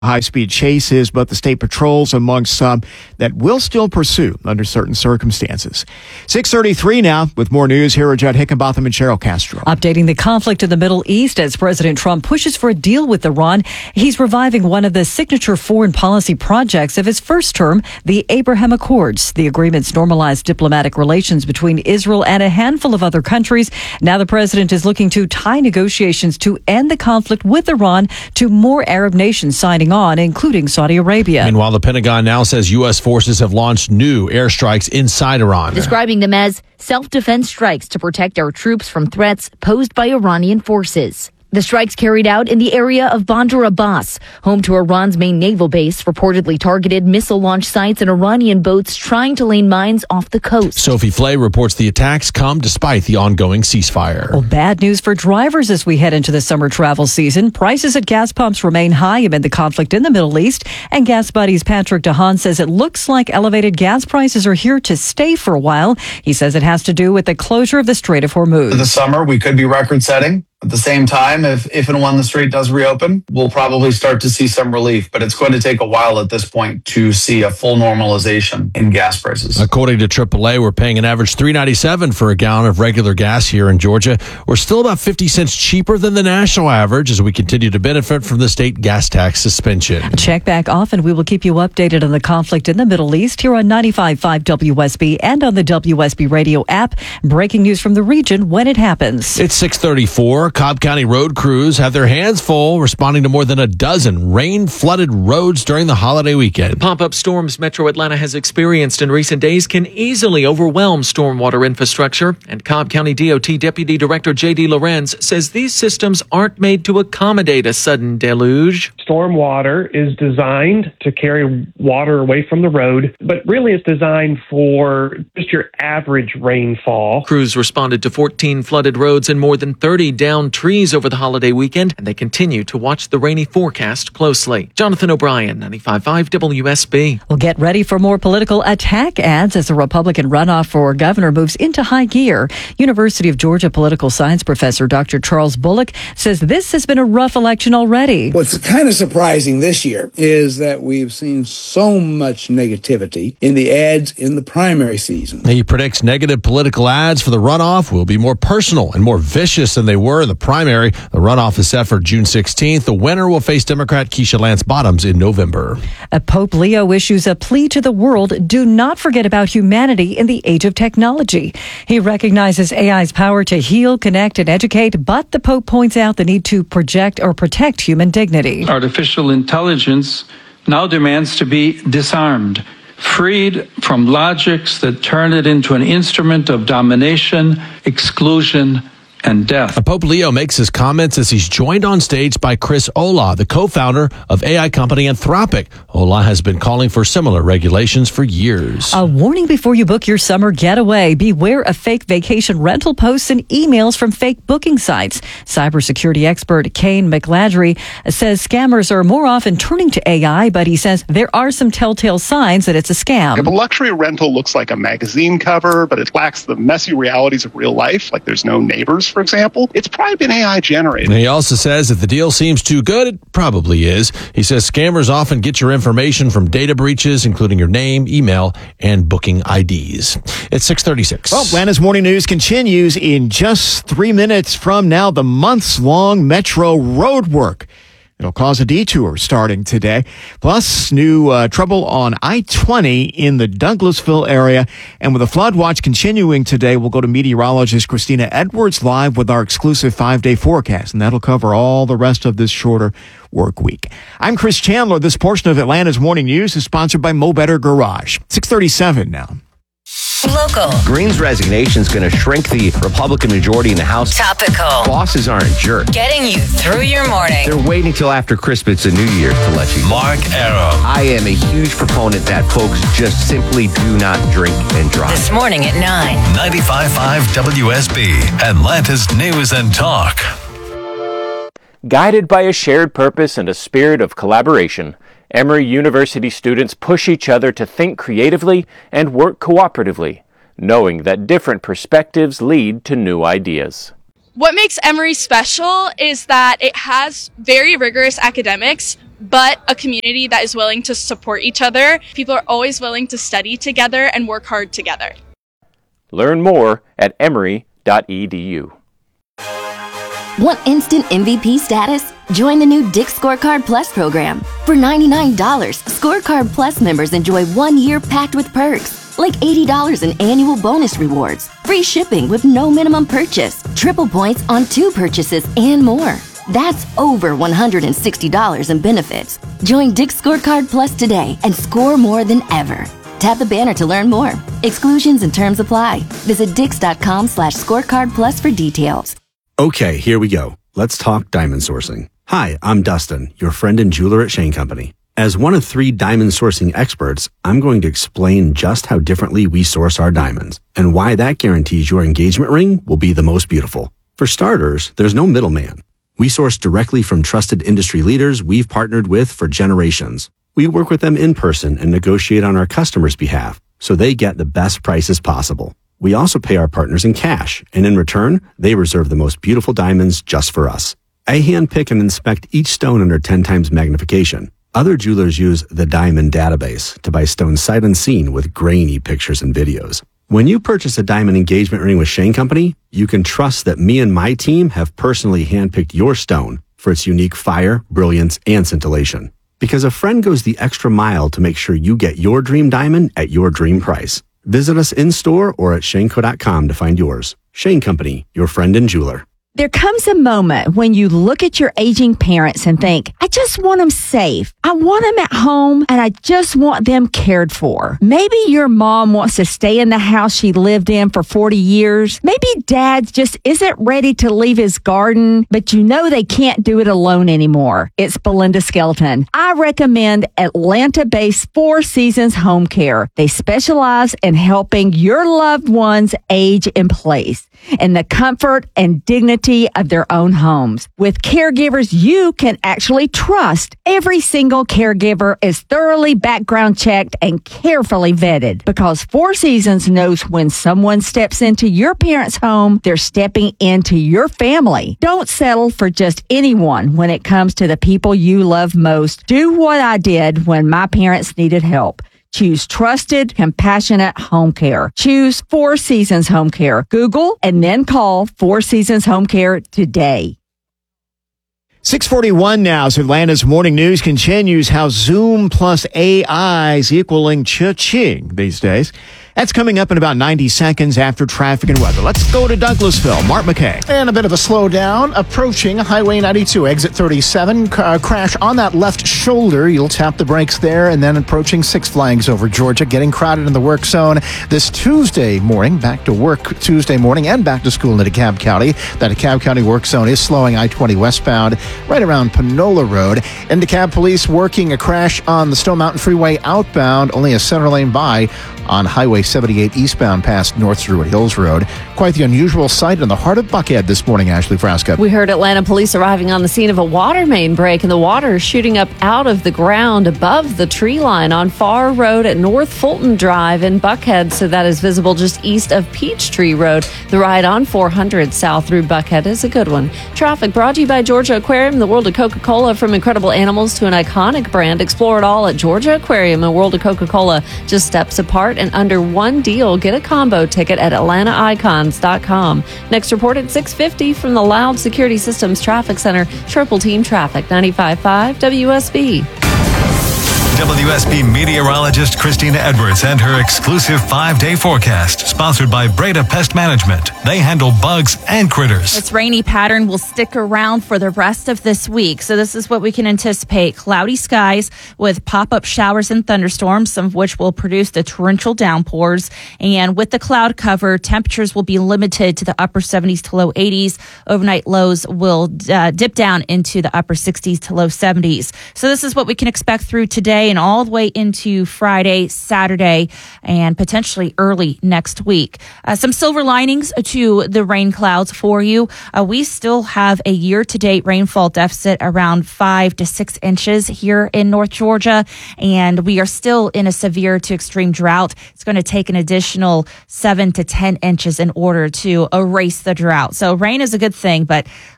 high-speed chases, but the state patrols amongst some that will still pursue under certain circumstances. 6:33 now with more news. Here are Judd Hickenbotham and Cheryl Castro. Updating the conflict in the Middle East as President Trump pushes for a deal with Iran. He's reviving one of the signature foreign policy projects of his first term, the Abraham Accords. The agreements normalize diplomatic relations between Israel and a handful of other countries. Now the president is looking to tie negotiations to end the conflict with Iran to more Arab nations signing on, including Saudi Arabia. Meanwhile, the Pentagon now says U.S. forces have launched new airstrikes inside Iran, describing them as self-defense strikes to protect our troops from threats posed by Iranian forces. The strikes carried out in the area of Bandar Abbas, home to Iran's main naval base, reportedly targeted missile launch sites and Iranian boats trying to lay mines off the coast. Sophie Flay reports the attacks come despite the ongoing ceasefire. Well, bad news for drivers as we head into the summer travel season. Prices at gas pumps remain high amid the conflict in the Middle East. And Gas Buddy's Patrick DeHaan says it looks like elevated gas prices are here to stay for a while. He says it has to do with the closure of the Strait of Hormuz. This summer, we could be record setting. At the same time, if and when the strait does reopen, we'll probably start to see some relief, but it's going to take a while at this point to see a full normalization in gas prices. According to AAA, we're paying an average $3.97 for a gallon of regular gas here in Georgia. We're still about 50 cents cheaper than the national average as we continue to benefit from the state gas tax suspension. Check back often. We will keep you updated on the conflict in the Middle East here on 95.5 WSB and on the WSB radio app. Breaking news from the region when it happens. It's 6:34. Cobb County road crews have their hands full responding to more than a dozen rain-flooded roads during the holiday weekend. The pop-up storms Metro Atlanta has experienced in recent days can easily overwhelm stormwater infrastructure, and Cobb County DOT Deputy Director J.D. Lorenz says these systems aren't made to accommodate a sudden deluge. Stormwater is designed to carry water away from the road, but really it's designed for just your average rainfall. Crews responded to 14 flooded roads and more than 30 downed trees over the holiday weekend, and they continue to watch the rainy forecast closely. Jonathan O'Brien, 95.5 WSB. Well, get ready for more political attack ads as the Republican runoff for governor moves into high gear. University of Georgia political science professor Dr. Charles Bullock says this has been a rough election already. What's kind of surprising this year is that we've seen so much negativity in the ads in the primary season. He predicts negative political ads for the runoff will be more personal and more vicious than they were in the primary. The runoff is set for June 16th. The winner will face Democrat Keisha Lance Bottoms in November. Pope Leo issues a plea to the world. Do not forget about humanity in the age of technology. He recognizes AI's power to heal, connect, and educate, but the Pope points out the need to protect human dignity. Artificial intelligence now demands to be disarmed, freed from logics that turn it into an instrument of domination, exclusion, and death. Pope Leo makes his comments as he's joined on stage by Chris Olah, the co-founder of AI company Anthropic. Olah has been calling for similar regulations for years. A warning before you book your summer getaway. Beware of fake vacation rental posts and emails from fake booking sites. Cybersecurity expert Kane McLadry says scammers are more often turning to AI, but he says there are some telltale signs that it's a scam. If a luxury rental looks like a magazine cover, but it lacks the messy realities of real life, like there's no neighbors, for example, it's probably been AI generated. And he also says if the deal seems too good, it probably is. He says scammers often get your information from data breaches, including your name, email, and booking IDs. It's 6:36. Well, Atlanta's Morning News continues in just 3 minutes from now. The months-long Metro road work. It'll cause a detour starting today. Plus, new trouble on I-20 in the Douglasville area. And with the flood watch continuing today, we'll go to meteorologist Christina Edwards live with our exclusive 5-day forecast. And that'll cover all the rest of this shorter work week. I'm Chris Chandler. This portion of Atlanta's Morning News is sponsored by Mo Better Garage. 6:37 now. Local. Green's resignation is going to shrink the Republican majority in the House. Topical. Bosses aren't jerks. Getting you through your morning. They're waiting till after Christmas and New Year's to let you know. Mark Arrow. I am a huge proponent that folks just simply do not drink and drive. This morning at 9. 95.5 WSB. Atlanta's News and Talk. Guided by a shared purpose and a spirit of collaboration, Emory University students push each other to think creatively and work cooperatively, knowing that different perspectives lead to new ideas. What makes Emory special is that it has very rigorous academics, but a community that is willing to support each other. People are always willing to study together and work hard together. Learn more at emory.edu. Want instant MVP status? Join the new Dick's Scorecard Plus program. For $99, Scorecard Plus members enjoy 1 year packed with perks, like $80 in annual bonus rewards, free shipping with no minimum purchase, triple points on 2 purchases, and more. That's over $160 in benefits. Join Dick's Scorecard Plus today and score more than ever. Tap the banner to learn more. Exclusions and terms apply. Visit dix.com/scorecardplus for details. Okay, here we go. Let's talk diamond sourcing. Hi, I'm Dustin, your friend and jeweler at Shane Company. As one of 3 diamond sourcing experts, I'm going to explain just how differently we source our diamonds and why that guarantees your engagement ring will be the most beautiful. For starters, there's no middleman. We source directly from trusted industry leaders we've partnered with for generations. We work with them in person and negotiate on our customers' behalf so they get the best prices possible. We also pay our partners in cash, and in return, they reserve the most beautiful diamonds just for us. I handpick and inspect each stone under 10 times magnification. Other jewelers use the Diamond Database to buy stones sight unseen with grainy pictures and videos. When you purchase a diamond engagement ring with Shane Company, you can trust that me and my team have personally handpicked your stone for its unique fire, brilliance, and scintillation. Because a friend goes the extra mile to make sure you get your dream diamond at your dream price. Visit us in-store or at shaneco.com to find yours. Shane Company, your friend and jeweler. There comes a moment when you look at your aging parents and think, I just want them safe. I want them at home and I just want them cared for. Maybe your mom wants to stay in the house she lived in for 40 years. Maybe dad just isn't ready to leave his garden, but you know they can't do it alone anymore. It's Belinda Skelton. I recommend Atlanta-based 4 Seasons Home Care. They specialize in helping your loved ones age in place in the comfort and dignity of their own homes. With caregivers you can actually trust, every single caregiver is thoroughly background checked and carefully vetted because 4 Seasons knows when someone steps into your parents' home, they're stepping into your family. Don't settle for just anyone when it comes to the people you love most. Do what I did when my parents needed help. Choose trusted, compassionate home care. Choose 4 Seasons Home Care. Google and then call 4 Seasons Home Care today. 6:41 now. So Atlanta's morning news continues how Zoom plus AI is equaling cha-ching these days. That's coming up in about 90 seconds after traffic and weather. Let's go to Douglasville. Mark McKay. And a bit of a slowdown approaching Highway 92, exit 37. Crash on that left shoulder. You'll tap the brakes there, and then approaching Six Flags over Georgia. Getting crowded in the work zone this Tuesday morning. Back to work Tuesday morning and back to school in DeKalb County. That DeKalb County work zone is slowing I-20 westbound right around Panola Road. And DeKalb police working a crash on the Stone Mountain Freeway outbound. Only a center lane by on Highway 78 eastbound past North Druid Hills Road. Quite the unusual sight in the heart of Buckhead this morning, Ashley Frasca. We heard Atlanta police arriving on the scene of a water main break, and the water is shooting up out of the ground above the tree line on Farr Road at North Fulton Drive in Buckhead. So that is visible just east of Peachtree Road. The ride on 400 south through Buckhead is a good one. Traffic brought to you by Georgia Aquarium, the world of Coca-Cola. From incredible animals to an iconic brand, explore it all at Georgia Aquarium. The world of Coca-Cola, just steps apart and under one deal. Get a combo ticket at AtlantaIcons.com. Next report at 6:50 from the Loud Security Systems Traffic Center. Triple Team Traffic, 95.5 WSB. WSB meteorologist Christina Edwards and her exclusive 5-day forecast, sponsored by Breda Pest Management. They handle bugs and critters. This rainy pattern will stick around for the rest of this week. So this is what we can anticipate. Cloudy skies with pop-up showers and thunderstorms, some of which will produce the torrential downpours. And with the cloud cover, temperatures will be limited to the upper 70s to low 80s. Overnight lows will dip down into the upper 60s to low 70s. So this is what we can expect through today and all the way into Friday, Saturday, and potentially early next week. Some silver linings to the rain clouds for you. We still have a year-to-date rainfall deficit around 5 to 6 inches here in North Georgia, and we are still in a severe to extreme drought. It's going to take an additional 7 to 10 inches in order to erase the drought. So rain is a good thing, but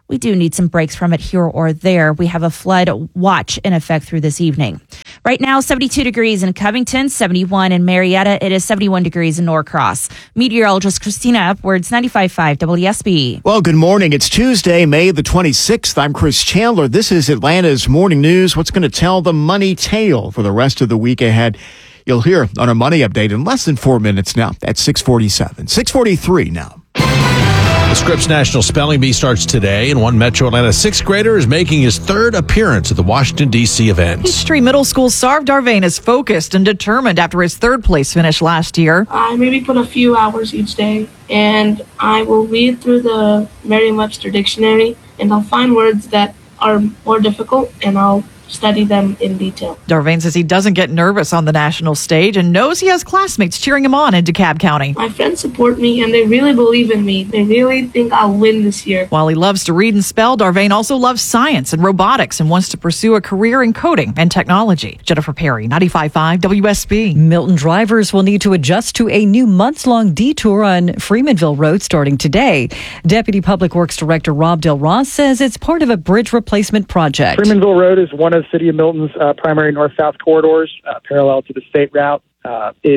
we do need some breaks from it here or there. We have a flood watch in effect through this evening. Right now, 72 degrees in Covington, 71 in Marietta. It is 71 degrees in Norcross. Meteorologist Christina Edwards, 95.5 WSB. Well, good morning. It's Tuesday, May the 26th. I'm Chris Chandler. This is Atlanta's Morning News. What's going to tell the money tale for the rest of the week ahead? You'll hear on our money update in less than 4 minutes now at 6:47. 6:43 now. The Scripps National Spelling Bee starts today, and one Metro Atlanta sixth grader is making his third appearance at the Washington, D.C. event. Peachtree Middle School Sarv Darvain is focused and determined after his third place finish last year. I maybe put a few hours each day, and I will read through the Merriam-Webster dictionary, and I'll find words that are more difficult, and I'll study them in detail. Darvain says he doesn't get nervous on the national stage and knows he has classmates cheering him on in DeKalb County. My friends support me and they really believe in me. They really think I'll win this year. While he loves to read and spell, Darvain also loves science and robotics and wants to pursue a career in coding and technology. Jennifer Perry, 95.5 WSB. Milton drivers will need to adjust to a new months-long detour on Freemanville Road starting today. Deputy Public Works Director Rob Del Ross says it's part of a bridge replacement project. Freemanville Road is one of the City of Milton's primary north-south corridors, parallel to the state route. It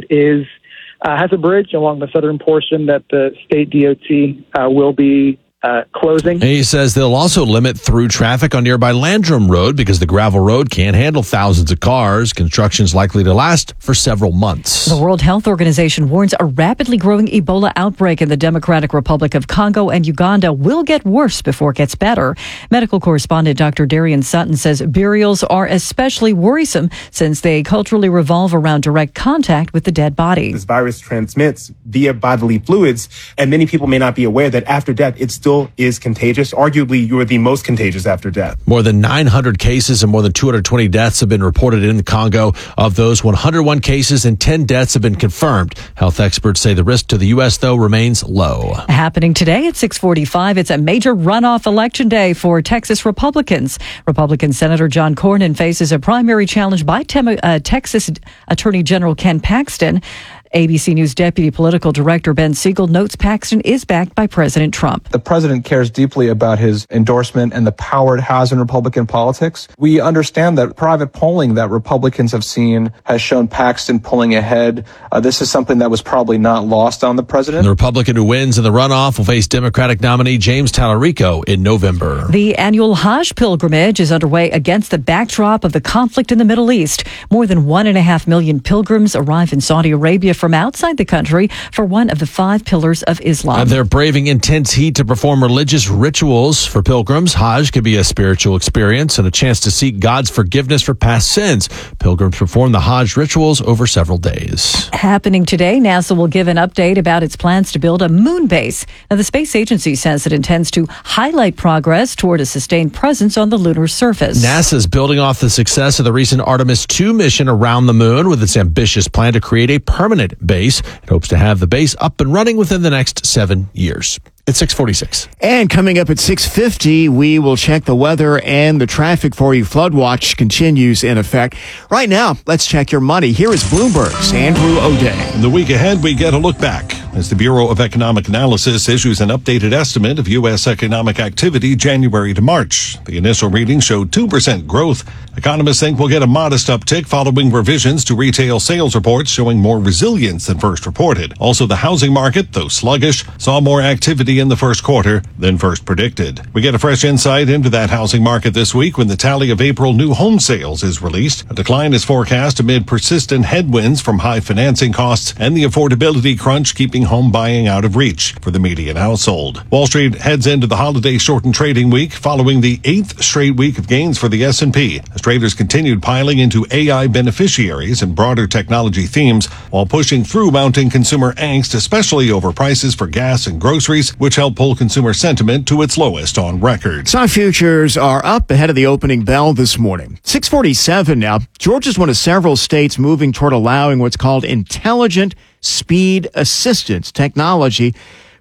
has a bridge along the southern portion that the state DOT will be closing. He says they'll also limit through traffic on nearby Landrum Road because the gravel road can't handle thousands of cars. Construction's likely to last for several months. The World Health Organization warns a rapidly growing Ebola outbreak in the Democratic Republic of Congo and Uganda will get worse before it gets better. Medical correspondent Dr. Darian Sutton says burials are especially worrisome since they culturally revolve around direct contact with the dead body. This virus transmits via bodily fluids, and many people may not be aware that after death, it's still is contagious. Arguably, you are the most contagious after death. More than 900 cases and more than 220 deaths have been reported in the Congo. Of those, 101 cases and 10 deaths have been confirmed. Health experts say the risk to the U.S., though, remains low. Happening today at 6:45, it's a major runoff election day for Texas Republicans. Republican Senator John Cornyn faces a primary challenge by Texas Attorney General Ken Paxton. ABC News Deputy Political Director Ben Siegel notes Paxton is backed by President Trump. The president cares deeply about his endorsement and the power it has in Republican politics. We understand that private polling that Republicans have seen has shown Paxton pulling ahead. This is something that was probably not lost on the president. The Republican who wins in the runoff will face Democratic nominee James Tallarico in November. The annual Hajj pilgrimage is underway against the backdrop of the conflict in the Middle East. More than 1.5 million pilgrims arrive in Saudi Arabia from outside the country for one of the 5 pillars of Islam. They're braving intense heat to perform religious rituals. For pilgrims, Hajj could be a spiritual experience and a chance to seek God's forgiveness for past sins. Pilgrims perform the Hajj rituals over several days. Happening today, NASA will give an update about its plans to build a moon base. Now, the space agency says it intends to highlight progress toward a sustained presence on the lunar surface. NASA is building off the success of the recent Artemis 2 mission around the moon with its ambitious plan to create a permanent base. It hopes to have the base up and running within the next 7 years. It's 6:46. And coming up at 6:50, we will check the weather and the traffic for you. Flood watch continues in effect. Right now, let's check your money. Here is Bloomberg's Andrew O'Day. In the week ahead, we get a look back as the Bureau of Economic Analysis issues an updated estimate of U.S. economic activity January to March. The initial reading showed 2% growth. Economists think we'll get a modest uptick following revisions to retail sales reports showing more resilience than first reported. Also, the housing market, though sluggish, saw more activity in the first quarter than first predicted. We get a fresh insight into that housing market this week when the tally of April new home sales is released. A decline is forecast amid persistent headwinds from high financing costs and the affordability crunch keeping home buying out of reach for the median household. Wall Street heads into the holiday shortened trading week following the 8th straight week of gains for the S&P as traders continued piling into AI beneficiaries and broader technology themes while pushing through mounting consumer angst, especially over prices for gas and groceries, which helped pull consumer sentiment to its lowest on record. Stock futures are up ahead of the opening bell this morning. 6:47 now. Georgia's one of several states moving toward allowing what's called intelligent speed assistance technology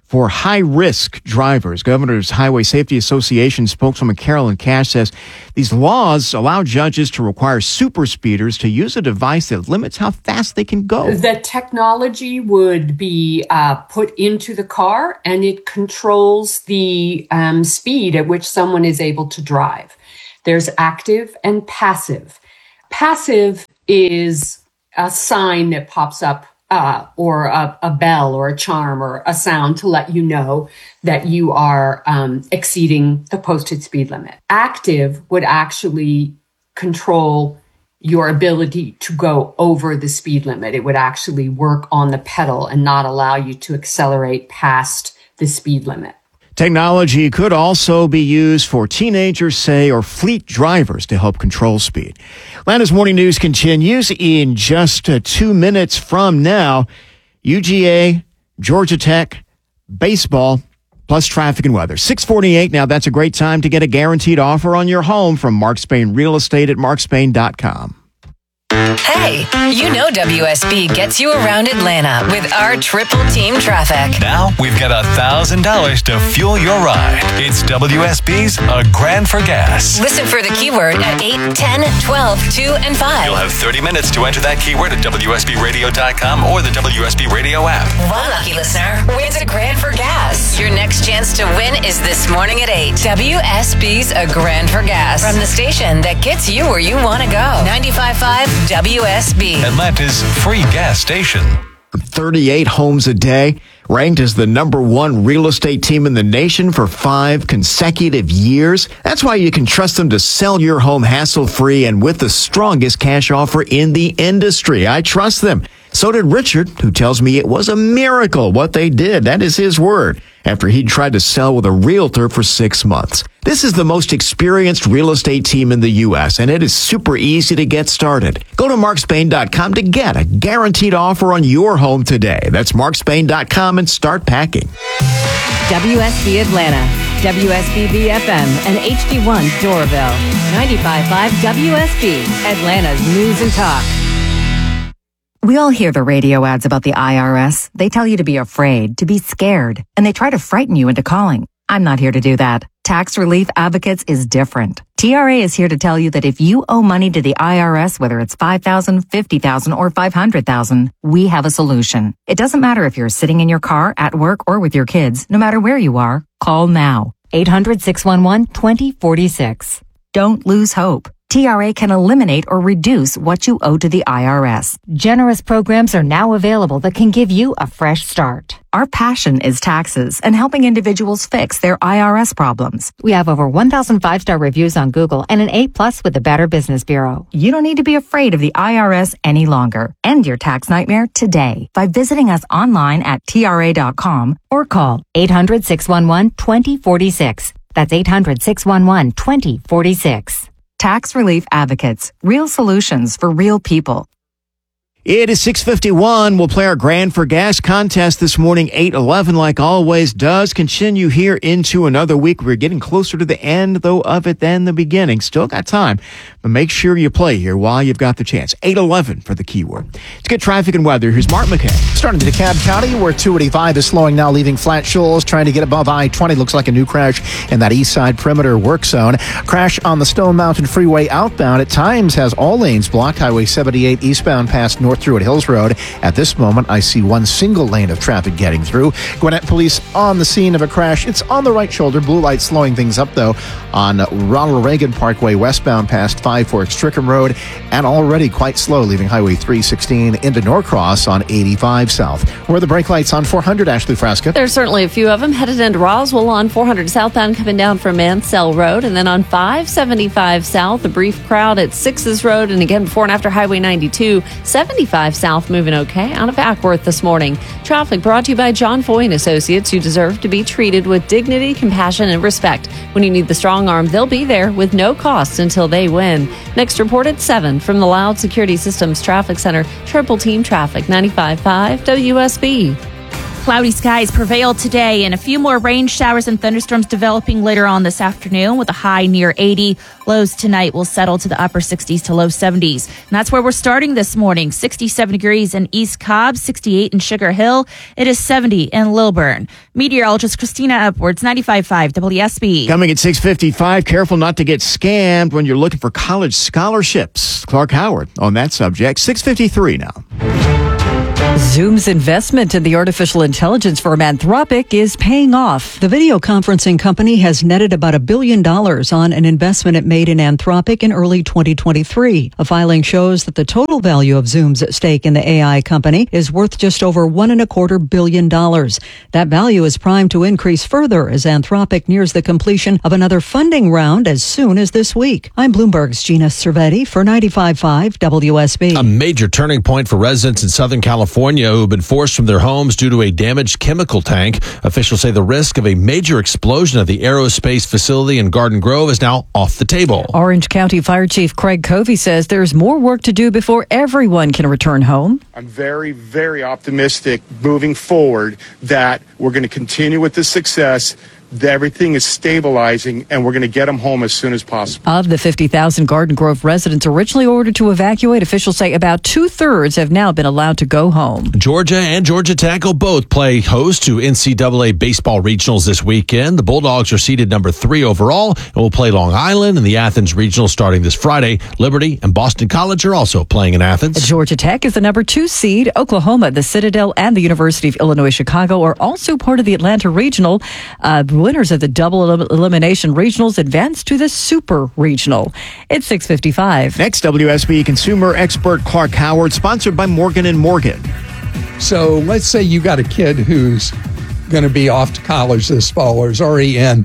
for high-risk drivers. Governor's Highway Safety Association spokeswoman Carolyn Cash says these laws allow judges to require super speeders to use a device that limits how fast they can go. The technology would be put into the car, and it controls the speed at which someone is able to drive. There's active and passive. Passive is a sign that pops up or a bell or a charm or a sound to let you know that you are exceeding the posted speed limit. Active would actually control your ability to go over the speed limit. It would actually work on the pedal and not allow you to accelerate past the speed limit. Technology could also be used for teenagers, say, or fleet drivers to help control speed. Atlanta's Morning News continues in just 2 minutes from now. UGA, Georgia Tech, baseball, plus traffic and weather. 6:48 now. That's a great time to get a guaranteed offer on your home from Mark Spain Real Estate at markspain.com. Hey, you know WSB gets you around Atlanta with our triple team traffic. Now we've got $1,000 to fuel your ride. It's WSB's A Grand for Gas. Listen for the keyword at 8, 10, 12, 2, and 5. You'll have 30 minutes to enter that keyword at WSBradio.com or the WSB Radio app. One lucky listener wins a grand for gas. Your next chance to win is this morning at 8. WSB's A Grand for Gas. From the station that gets you where you want to go. 95.5 WSB. Atlanta's free gas station. 38 homes a day, ranked as the number one real estate team in the nation for 5 consecutive years. That's why you can trust them to sell your home hassle-free and with the strongest cash offer in the industry. I trust them. So did Richard, who tells me it was a miracle what they did. That is his word. After he tried to sell with a realtor for 6 months. This is the most experienced real estate team in the U.S., and it is super easy to get started. Go to markspain.com to get a guaranteed offer on your home today. That's markspain.com and start packing. WSB Atlanta, WSB BFM, and HD1 Doraville. 95.5 WSB, Atlanta's News and Talk. We all hear the radio ads about the IRS. They tell you to be afraid, to be scared, and they try to frighten you into calling. I'm not here to do that. Tax Relief Advocates is different. TRA is here to tell you that if you owe money to the IRS, whether it's $5,000, $50,000, or $500,000, we have a solution. It doesn't matter if you're sitting in your car, at work, or with your kids. No matter where you are, call now. 800-611-2046. Don't lose hope. TRA can eliminate or reduce what you owe to the IRS. Generous programs are now available that can give you a fresh start. Our passion is taxes and helping individuals fix their IRS problems. We have over 1,000 5-star reviews on Google and an A+ with the Better Business Bureau. You don't need to be afraid of the IRS any longer. End your tax nightmare today by visiting us online at TRA.com or call 800-611-2046. That's 800-611-2046. Tax Relief Advocates. Real solutions for real people. It is 6:51. We'll play our Grand for Gas contest this morning. 8:11, like always, does continue here into another week. We're getting closer to the end, though, of it than the beginning. Still got time, but make sure you play here while you've got the chance. 8:11 for the keyword. To get traffic and weather, here's Mark McKay. Starting to DeKalb County, where 285 is slowing now, leaving Flat Shoals, trying to get above I-20. Looks like a new crash in that east side perimeter work zone. Crash on the Stone Mountain Freeway outbound at times has all lanes blocked. Highway 78 eastbound past North through at Hills Road. At this moment, I see one single lane of traffic getting through. Gwinnett Police on the scene of a crash. It's on the right shoulder. Blue light slowing things up, though, on Ronald Reagan Parkway westbound past Five Forks Trickham Road, and already quite slow, leaving Highway 316 into Norcross on 85 South. Where are the brake lights on 400, Ashley Frasca? There's certainly a few of them headed into Roswell on 400 southbound coming down from Mansell Road, and then on 575 South, a brief crowd at 6's Road, and again before and after Highway 92, 75 South moving okay out of Ackworth this morning. Traffic brought to you by John Foy and Associates, who deserve to be treated with dignity, compassion, and respect. When you need the strong arm, they'll be there with no cost until they win. Next report at 7 from the Loud Security Systems Traffic Center. Triple Team Traffic, 95.5 WSB. Cloudy skies prevail today, and a few more rain showers and thunderstorms developing later on this afternoon with a high near 80. Lows tonight will settle to the upper 60s to low 70s. And that's where we're starting this morning. 67 degrees in East Cobb, 68 in Sugar Hill. It is 70 in Lilburn. Meteorologist Christina Edwards, 95.5 WSB. Coming at 6:55, careful not to get scammed when you're looking for college scholarships. Clark Howard on that subject. 6:53 now. Zoom's investment in the artificial intelligence firm Anthropic is paying off. The video conferencing company has netted about $1 billion on an investment it made in Anthropic in early 2023. A filing shows that the total value of Zoom's stake in the AI company is worth just over $1.25 billion. That value is primed to increase further as Anthropic nears the completion of another funding round as soon as this week. I'm Bloomberg's Gina Cervetti for 95.5 WSB. A major turning point for residents in Southern California who have been forced from their homes due to a damaged chemical tank. Officials say the risk of a major explosion at the aerospace facility in Garden Grove is now off the table. Orange County Fire Chief Craig Covey says there's more work to do before everyone can return home. I'm very, very optimistic moving forward that we're going to continue with this success. Everything is stabilizing, and we're going to get them home as soon as possible. Of the 50,000 Garden Grove residents originally ordered to evacuate, officials say about 2/3 have now been allowed to go home. Georgia and Georgia Tech will both play host to NCAA baseball regionals this weekend. The Bulldogs are seeded number 3 overall and will play Long Island in the Athens regional starting this Friday. Liberty and Boston College are also playing in Athens. Georgia Tech is the number 2 seed. Oklahoma, the Citadel, and the University of Illinois Chicago are also part of the Atlanta Regional. Winners of the double elimination regionals advance to the super regional. It's 6:55. Next, WSB consumer expert Clark Howard, sponsored by Morgan & Morgan. So let's say you got a kid who's going to be off to college this fall or is already in,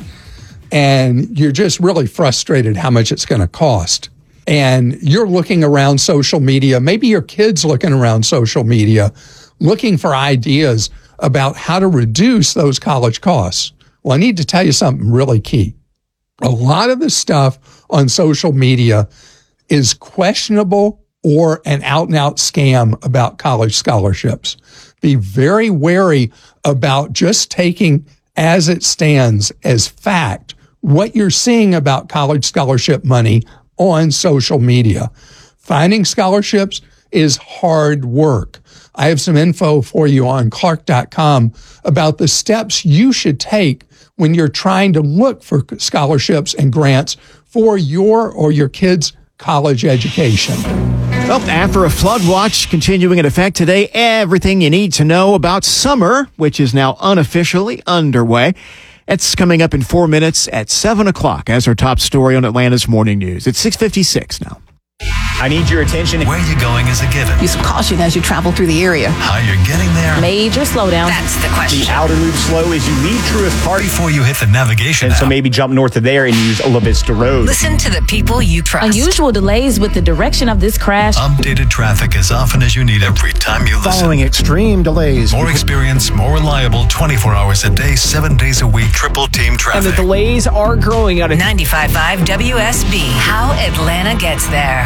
and you're just really frustrated how much it's going to cost. And you're looking around social media, maybe your kid's looking around social media, looking for ideas about how to reduce those college costs. Well, I need to tell you something really key. A lot of the stuff on social media is questionable or an out-and-out scam about college scholarships. Be very wary about just taking as it stands as fact what you're seeing about college scholarship money on social media. Finding scholarships is hard work. I have some info for you on Clark.com about the steps you should take when you're trying to look for scholarships and grants for your or your kids' college education. Well, after a flood watch continuing in effect today, everything you need to know about summer, which is now unofficially underway. It's coming up in 4 minutes at 7 o'clock as our top story on Atlanta's Morning News. It's 6:56 now. I need your attention. Where you're going is a given. Use caution as you travel through the area. How you're getting there. Major slowdown. That's the question. The outer loop slow as you leave Truist Park. Before you hit the navigation And app. so maybe jump north of there and use Ola Vista Road. Listen to the people you trust. Unusual delays with the direction of this crash. Updated traffic as often as you need every time you listen. Following extreme delays. More experience, more reliable, 24 hours a day, 7 days a week, triple team traffic. And the delays are growing out of 95.5 WSB. How Atlanta gets there.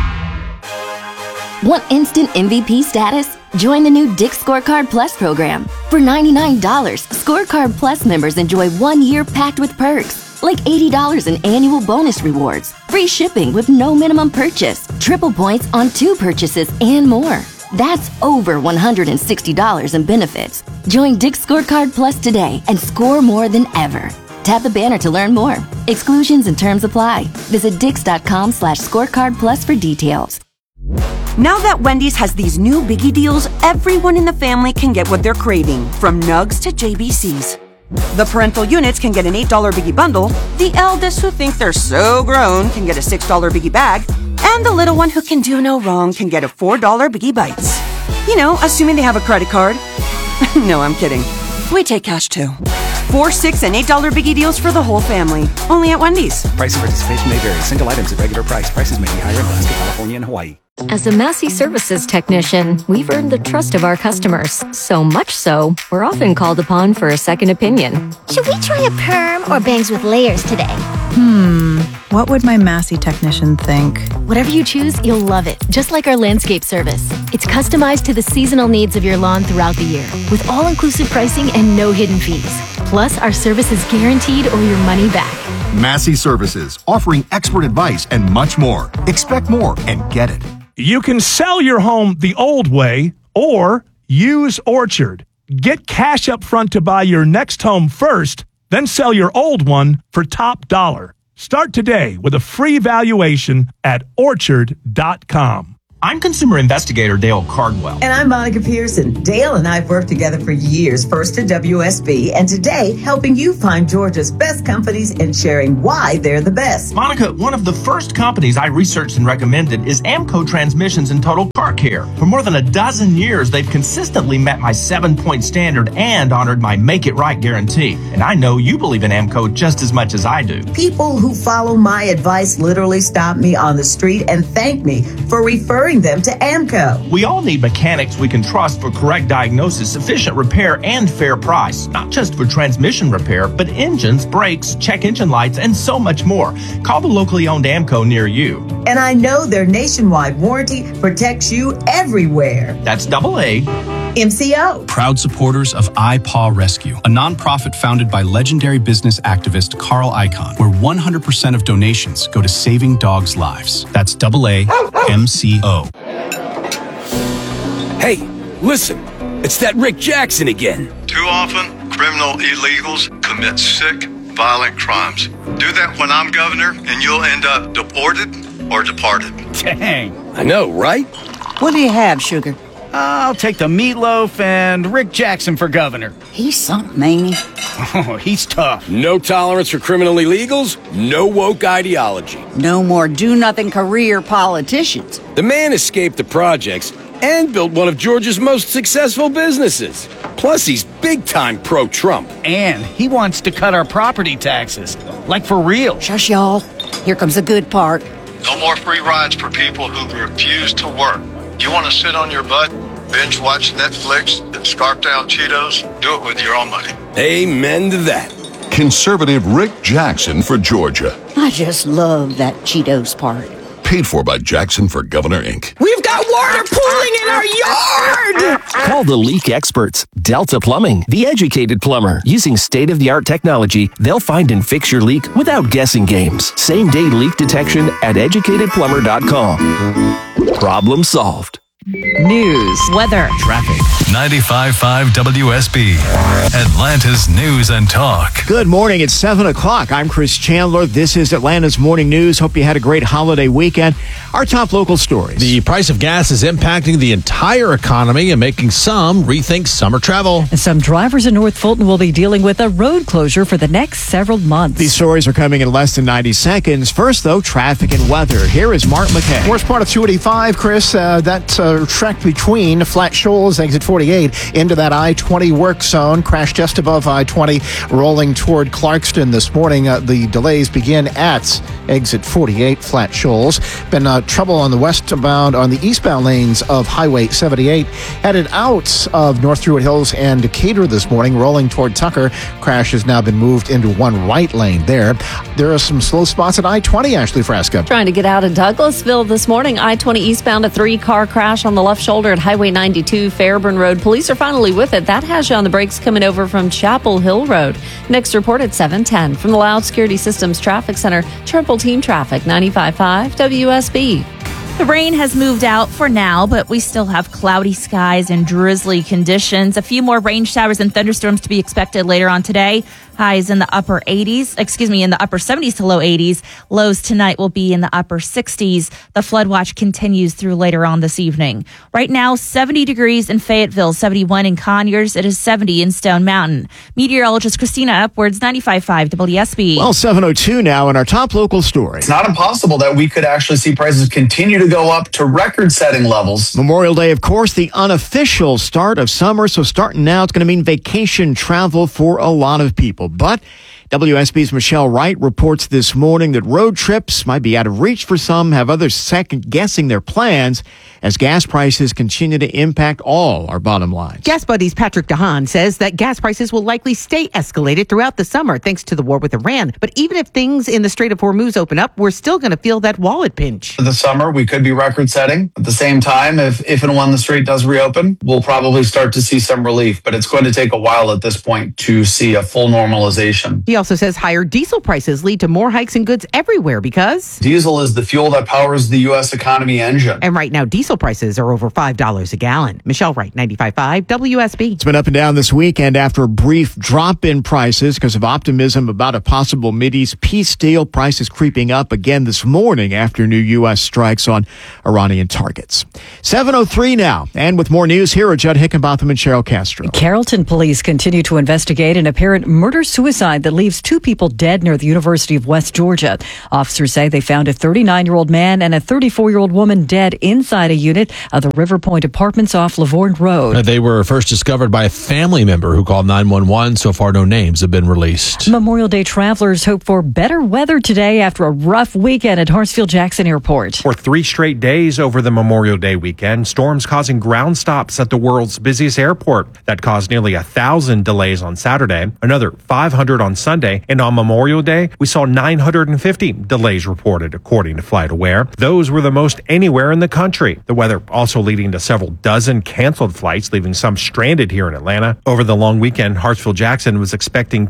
Want instant MVP status? Join the new Dick's Scorecard Plus program. For $99, Scorecard Plus members enjoy 1 year packed with perks, like $80 in annual bonus rewards, free shipping with no minimum purchase, triple points on 2 purchases, and more. That's over $160 in benefits. Join Dick's Scorecard Plus today and score more than ever. Tap the banner to learn more. Exclusions and terms apply. Visit Dix.com/scorecard plus for details. Now that Wendy's has these new biggie deals, everyone in the family can get what they're craving, from nugs to JBCs. The parental units can get an $8 biggie bundle, the eldest who think they're so grown can get a $6 biggie bag, and the little one who can do no wrong can get a $4 biggie bites. You know, assuming they have a credit card. No, I'm kidding. We take cash too. 4, $6, and $8 biggie deals for the whole family. Only at Wendy's. Price and participation may vary. Single items at regular price. Prices may be higher in Alaska, California, and Hawaii. As a Massey Services technician, we've earned the trust of our customers. So much so, we're often called upon for a second opinion. Should we try a perm or bangs with layers today? What would my Massey technician think? Whatever you choose, you'll love it. Just like our landscape service. It's customized to the seasonal needs of your lawn throughout the year, with all-inclusive pricing and no hidden fees. Plus, our service is guaranteed or your money back. Massey Services, offering expert advice and much more. Expect more and get it. You can sell your home the old way or use Orchard. Get cash up front to buy your next home first, then sell your old one for top dollar. Start today with a free valuation at orchard.com. I'm consumer investigator Dale Cardwell. And I'm Monica Pearson. Dale and I have worked together for years, first at WSB, and today helping you find Georgia's best companies and sharing why they're the best. Monica, one of the first companies I researched and recommended is Amco Transmissions and Total Car Care. For more than a dozen years, they've consistently met my 7-point standard and honored my Make It Right guarantee. And I know you believe in Amco just as much as I do. People who follow my advice literally stop me on the street and thank me for referring them to Amco. We all need mechanics we can trust for correct diagnosis, sufficient repair, and fair price. Not just for transmission repair, but engines, brakes, check engine lights, and so much more. Call the locally owned Amco near you. And I know their nationwide warranty protects you everywhere. That's AA. MCO. Proud supporters of iPaw Rescue, a nonprofit founded by legendary business activist Carl Icahn, where 100% of donations go to saving dogs' lives. That's AA MCO. Hey, listen, it's that Rick Jackson again. Too often, criminal illegals commit sick, violent crimes. Do that when I'm governor, and you'll end up deported or departed. Dang. I know, right? What do you have, Sugar? I'll take the meatloaf and Rick Jackson for governor. He's something, ain't he? Oh, he's tough. No tolerance for criminal illegals, no woke ideology. No more do-nothing career politicians. The man escaped the projects and built one of Georgia's most successful businesses. Plus, he's big-time pro-Trump. And he wants to cut our property taxes. Like for real. Shush, y'all. Here comes the good part. No more free rides for people who refuse to work. You want to sit on your butt, binge watch Netflix, and scarf down Cheetos? Do it with your own money. Amen to that. Conservative Rick Jackson for Georgia. I just love that Cheetos part. Paid for by Jackson for Governor, Inc. We've got water pooling in our yard! Call the leak experts. Delta Plumbing, the educated plumber. Using state-of-the-art technology, they'll find and fix your leak without guessing games. Same-day leak detection at educatedplumber.com. Problem solved. News, weather, traffic. 95.5 WSB, Atlanta's news and talk. Good morning. It's 7 o'clock. I'm Chris Chandler. This is Atlanta's Morning News. Hope you had a great holiday weekend. Our top local stories. The price of gas is impacting the entire economy and making some rethink summer travel. And some drivers in North Fulton will be dealing with a road closure for the next several months. These stories are coming in less than 90 seconds. First, though, traffic and weather. Here is Mark McKay. Worst part of 285, Chris, that's track between Flat Shoals, exit 48, into that I-20 work zone. Crash just above I-20, rolling toward Clarkston this morning. The delays begin at exit 48, Flat Shoals. Been trouble on the westbound, on the eastbound lanes of Highway 78. Headed out of North Druid Hills and Decatur this morning, rolling toward Tucker. Crash has now been moved into one right lane there. There are some slow spots at I-20, Ashley Frasca. Trying to get out of Douglasville this morning. I-20 eastbound, a 3-car crash on the left shoulder at Highway 92, Fairburn Road. Police are finally with it. That has you on the brakes coming over from Chapel Hill Road. Next report at 7:10 from the Loud Security Systems Traffic Center. Triple Team Traffic, 95.5 WSB. The rain has moved out for now, but we still have cloudy skies and drizzly conditions. A few more rain showers and thunderstorms to be expected later on today. Highs in the upper 70s to low 80s. Lows tonight will be in the upper 60s. The flood watch continues through later on this evening. Right now, 70 degrees in Fayetteville, 71 in Conyers. It is 70 in Stone Mountain. Meteorologist Christina Upwards, 95.5 WSB. Well, 7:02 now in our top local story. It's not impossible that we could actually see prices continue to go up to record-setting levels. Memorial Day, of course, the unofficial start of summer. So starting now, it's going to mean vacation travel for a lot of people. But WSB's Michelle Wright reports this morning that road trips might be out of reach for some, have others second-guessing their plans as gas prices continue to impact all our bottom lines. Gas Buddy's Patrick DeHaan says that gas prices will likely stay escalated throughout the summer thanks to the war with Iran. But even if things in the Strait of Hormuz open up, we're still going to feel that wallet pinch. For the summer, we could be record-setting. At the same time, if and when the strait does reopen, we'll probably start to see some relief. But it's going to take a while at this point to see a full normalization. He also says higher diesel prices lead to more hikes in goods everywhere because diesel is the fuel that powers the U.S. economy engine. And right now, diesel prices are over $5 a gallon. Michelle Wright, 95.5 WSB. It's been up and down this weekend after a brief drop in prices because of optimism about a possible Mideast peace deal. Prices creeping up again this morning after new U.S. strikes on Iranian targets. 7:03 now. And with more news, here are Judd Hickenbotham and Cheryl Castro. Carrollton police continue to investigate an apparent murder-suicide that leaves 2 people dead near the University of West Georgia. Officers say they found a 39-year-old man and a 34-year-old woman dead inside a unit of the River Point Apartments off Lavorne Road. They were first discovered by a family member who called 911. So far, no names have been released. Memorial Day travelers hope for better weather today after a rough weekend at Hartsfield-Jackson Airport. For 3 straight days over the Memorial Day weekend, storms causing ground stops at the world's busiest airport. That caused nearly 1,000 delays on Saturday, another 500 on Sunday, and on Memorial Day, we saw 950 delays reported, according to FlightAware. Those were the most anywhere in the country. The weather also leading to several dozen canceled flights, leaving some stranded here in Atlanta. Over the long weekend, Hartsfield-Jackson was expecting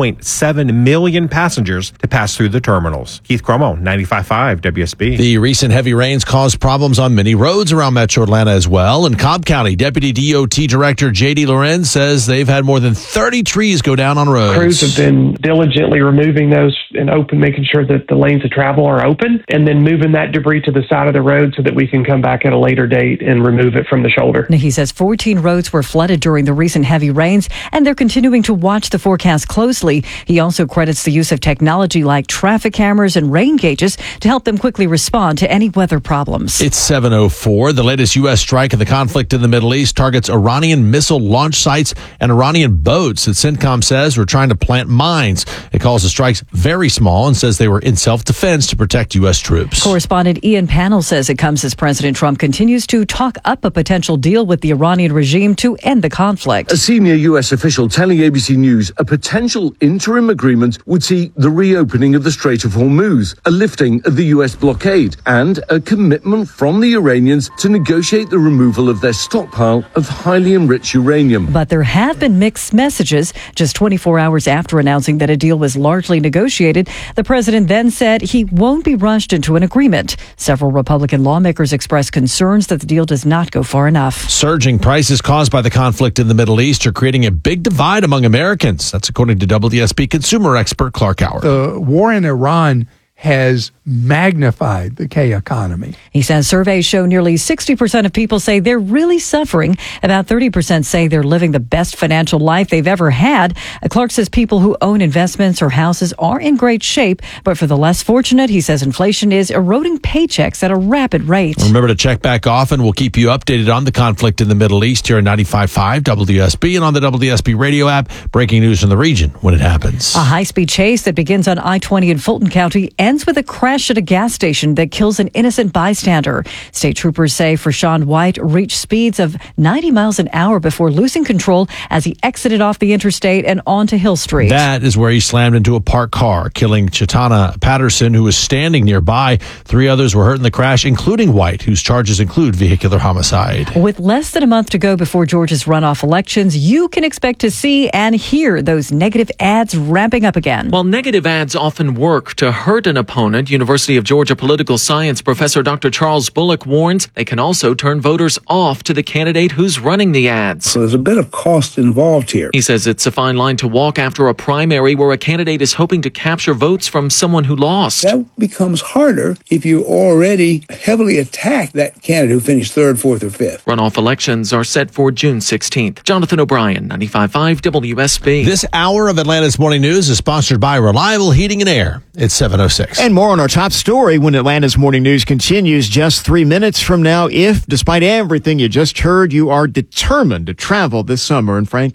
2.7 million passengers to pass through the terminals. Keith Cromo, 95.5 WSB. The recent heavy rains caused problems on many roads around Metro Atlanta as well. In Cobb County, Deputy DOT Director J.D. Lorenz says they've had more than 30 trees go down on roads. Crews have been diligently removing those and making sure that the lanes of travel are open, and then moving that debris to the side of the road so that we can come back at a later date and remove it from the shoulder. He says 14 roads were flooded during the recent heavy rains, and they're continuing to watch the forecast closely. He also credits the use of technology like traffic cameras and rain gauges to help them quickly respond to any weather problems. It's 7:04. The latest U.S. strike of the conflict in the Middle East targets Iranian missile launch sites and Iranian boats that CENTCOM says were trying to plant mines. It calls the strikes very small and says they were in self-defense to protect U.S. troops. Correspondent Ian Pannell says it comes as President Trump continues to talk up a potential deal with the Iranian regime to end the conflict. A senior U.S. official telling ABC News a potential interim agreement would see the reopening of the Strait of Hormuz, a lifting of the U.S. blockade, and a commitment from the Iranians to negotiate the removal of their stockpile of highly enriched uranium. But there have been mixed messages. Just 24 hours after announcing that a deal was largely negotiated, the president then said he won't be rushed into an agreement. Several Republican lawmakers expressed concerns that the deal does not go far enough. Surging prices caused by the conflict in the Middle East are creating a big divide among Americans. That's according to WSB consumer expert Clark Howard. The war in Iran has magnified the K economy. He says surveys show nearly 60% of people say they're really suffering. About 30% say they're living the best financial life they've ever had. Clark says people who own investments or houses are in great shape, but for the less fortunate, he says inflation is eroding paychecks at a rapid rate. Remember to check back often. We'll keep you updated on the conflict in the Middle East here at 95.5 WSB and on the WSB radio app. Breaking news from the region when it happens. A high-speed chase that begins on I-20 in Fulton County ends with a crash at a gas station that kills an innocent bystander. State troopers say Forshawn White reached speeds of 90 miles an hour before losing control as he exited off the interstate and onto Hill Street. That is where he slammed into a parked car, killing Chitana Patterson, who was standing nearby. 3 others were hurt in the crash, including White, whose charges include vehicular homicide. With less than a month to go before Georgia's runoff elections, you can expect to see and hear those negative ads ramping up again. While negative ads often work to hurt an opponent, University of Georgia political science professor Dr. Charles Bullock warns they can also turn voters off to the candidate who's running the ads. So there's a bit of cost involved here. He says it's a fine line to walk after a primary where a candidate is hoping to capture votes from someone who lost. That becomes harder if you already heavily attack that candidate who finished 3rd, 4th, or 5th. Runoff elections are set for June 16th. Jonathan O'Brien, 95.5 WSB. This hour of Atlanta's Morning News is sponsored by Reliable Heating and Air. It's 7:06. And more on our top story when Atlanta's Morning News continues just 3 minutes from now. If, despite everything you just heard, you are determined to travel this summer and frankly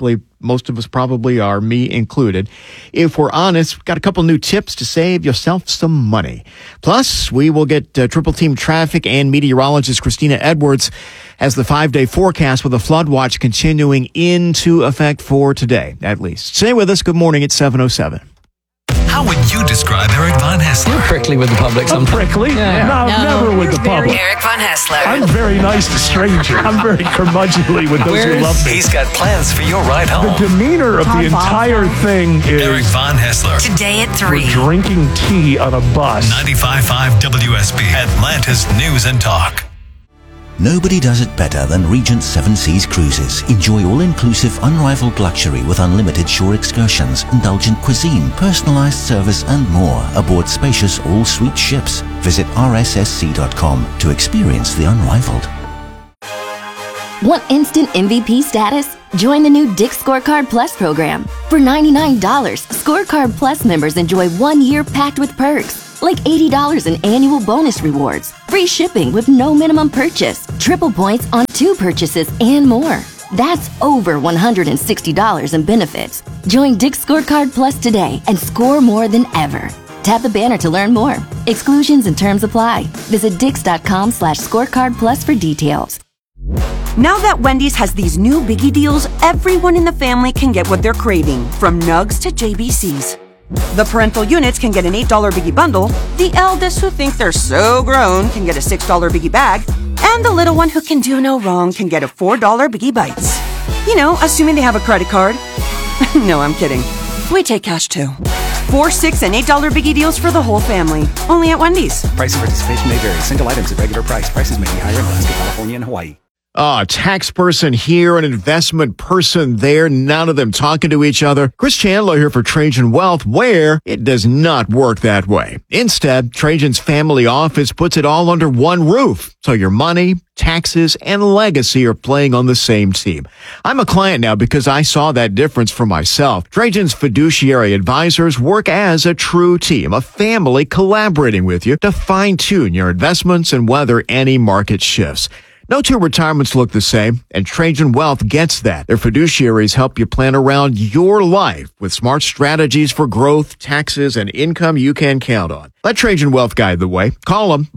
Most of us probably are, me included. If we're honest, we've got a couple new tips to save yourself some money. Plus, we will get Triple Team Traffic and meteorologist Christina Edwards as the 5-day forecast with a flood watch continuing into effect for today, at least. Stay with us. Good morning. It's 7:07. How would you describe Eric Von Haessler? You're prickly with the public sometimes. Prickly? Yeah. No, never with the public. Eric Von Haessler. I'm very nice to strangers. I'm very curmudgeonly with those who love me. He's got plans for your ride home. The demeanor of the entire thing is... Eric Von Haessler. Today at 3. We're drinking tea on a bus. 95.5 WSB, Atlanta's News and Talk. Nobody does it better than Regent Seven Seas Cruises. Enjoy all-inclusive, unrivaled luxury with unlimited shore excursions, indulgent cuisine, personalized service, and more aboard spacious all-suite ships. Visit rssc.com to experience the unrivaled. Want instant MVP status? Join the new Dick's Scorecard Plus program. For $99, Scorecard Plus members enjoy 1 year packed with perks, like $80 in annual bonus rewards, free shipping with no minimum purchase, triple points on 2 purchases, and more. That's over $160 in benefits. Join Dick's Scorecard Plus today and score more than ever. Tap the banner to learn more. Exclusions and terms apply. Visit dix.com/scorecard plus for details. Now that Wendy's has these new biggie deals, everyone in the family can get what they're craving, from nugs to JBCs. The parental units can get an $8 biggie bundle, the eldest who think they're so grown can get a $6 biggie bag, and the little one who can do no wrong can get a $4 biggie bites. You know, assuming they have a credit card. No, I'm kidding. We take cash too. 4, 6, and $8 biggie deals for the whole family. Only at Wendy's. Price and participation may vary. Single items at regular price. Prices may be higher in Alaska, California, and Hawaii. A tax person here, an investment person there, none of them talking to each other. Chris Chandler here for Trajan Wealth, where it does not work that way. Instead, Trajan's family office puts it all under one roof, so your money, taxes, and legacy are playing on the same team. I'm a client now because I saw that difference for myself. Trajan's fiduciary advisors work as a true team, a family collaborating with you to fine-tune your investments and weather any market shifts. No two retirements look the same, and Trajan Wealth gets that. Their fiduciaries help you plan around your life with smart strategies for growth, taxes, and income you can count on. Let Trajan Wealth guide the way. Call them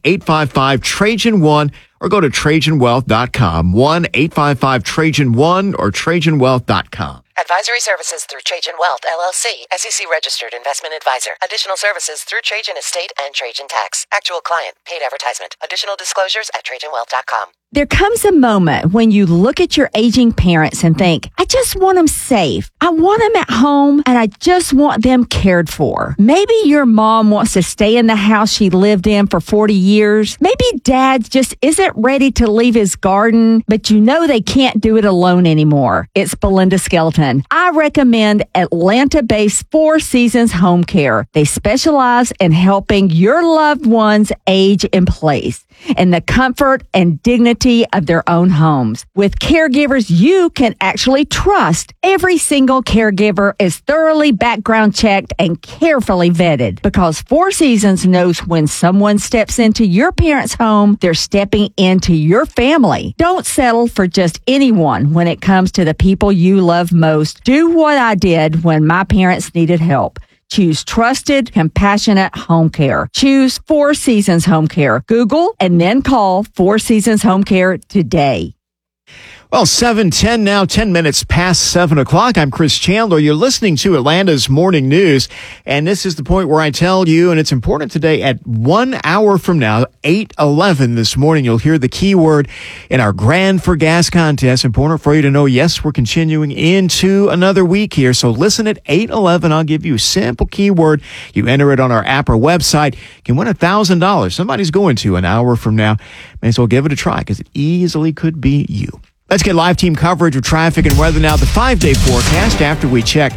1-855-TRAJAN1 or go to TrajanWealth.com, 1-855-TRAJAN1 or TrajanWealth.com. Advisory services through Trajan Wealth, LLC, SEC registered investment advisor. Additional services through Trajan Estate and Trajan Tax. Actual client, paid advertisement. Additional disclosures at TrajanWealth.com. There comes a moment when you look at your aging parents and think, I just want them safe. I want them at home and I just want them cared for. Maybe your mom wants to stay in the house she lived in for 40 years. Maybe dad just isn't ready to leave his garden, but you know they can't do it alone anymore. It's Belinda Skelton. I recommend Atlanta-based Four Seasons Home Care. They specialize in helping your loved ones age in place in the comfort and dignity of their own homes. With caregivers you can actually trust, every single caregiver is thoroughly background checked and carefully vetted, because Four Seasons knows when someone steps into your parents' home, they're stepping into your family. Don't settle for just anyone when it comes to the people you love most. Do what I did when my parents needed help. Choose trusted, compassionate home care. Choose Four Seasons Home Care. Google and then call Four Seasons Home Care today. Well, 7:10 now, 10 minutes past 7 o'clock. I'm Chris Chandler. You're listening to Atlanta's Morning News. And this is the point where I tell you, and it's important today, at 1 hour from now, 8:11 this morning, you'll hear the keyword in our Grand for Gas contest. Important for you to know, yes, we're continuing into another week here. So listen at 8:11. I'll give you a simple keyword. You enter it on our app or website. You can win $1,000. Somebody's going to an hour from now. May as well give it a try because it easily could be you. Let's get live team coverage of traffic and weather now. The 5-day forecast after we check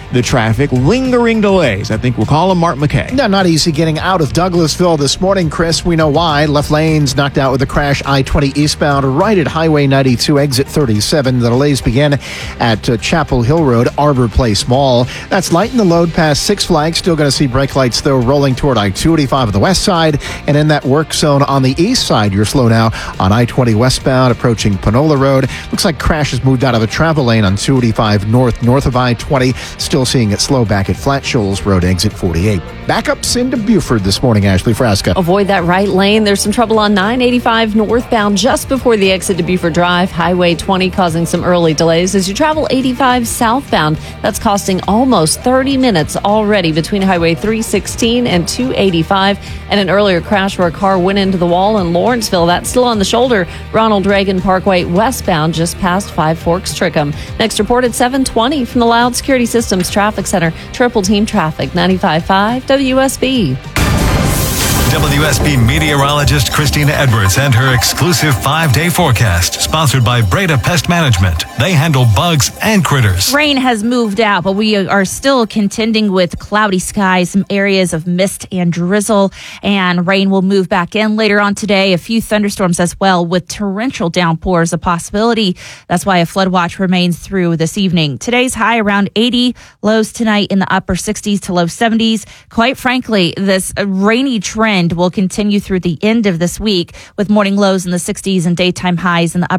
the traffic. Lingering delays. I think we'll call him Mark McKay. No, not easy getting out of Douglasville this morning, Chris. We know why. Left lanes knocked out with a crash I-20 eastbound right at Highway 92, exit 37. The delays begin at Chapel Hill Road, Arbor Place Mall. That's light in the load past Six Flags. Still going to see brake lights, though, rolling toward I-285 on the west side. And in that work zone on the east side, you're slow now on I-20 westbound, approaching Panola Road. Looks like crash has moved out of a travel lane on 285 north of I-20. Still seeing it slow back at Flat Shoals Road, exit 48. Backups into Buford this morning, Ashley Frasca. Avoid that right lane. There's some trouble on 985 northbound just before the exit to Buford Drive. Highway 20 causing some early delays as you travel 85 southbound. That's costing almost 30 minutes already between Highway 316 and 285. And an earlier crash where a car went into the wall in Lawrenceville. That's still on the shoulder. Ronald Reagan Parkway westbound just past Five Forks Trickham. Next report at 7:20 from the Loud Security Systems Traffic Center. Triple Team Traffic, 95.5 WSB. WSB meteorologist Christina Edwards and her exclusive 5-day forecast, sponsored by Breda Pest Management. They handle bugs and critters. Rain has moved out, but we are still contending with cloudy skies, some areas of mist and drizzle, and rain will move back in later on today. A few thunderstorms as well, with torrential downpours a possibility. That's why a flood watch remains through this evening. Today's high around 80, lows tonight in the upper 60s to low 70s. Quite frankly, this rainy trend will continue through the end of this week, with morning lows in the 60s and daytime highs in the upper